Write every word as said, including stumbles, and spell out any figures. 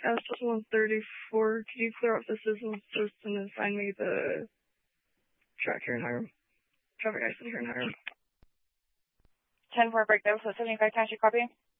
Uh, Sizzle one thirty-four, could you clear off the Sizzle first and then find me the track here in Hiram? Traffic accident here in Hiram. ten four breakdown, so seventy-five, can you copy?